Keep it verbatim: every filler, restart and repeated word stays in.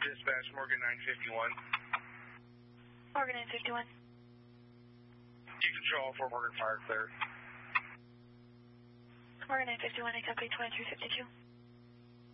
Dispatch, Morgan nine fifty-one. Morgan nine fifty-one. You control for Morgan Fire Clear. Morgan nine fifty-one, I copy twenty-three fifty-two.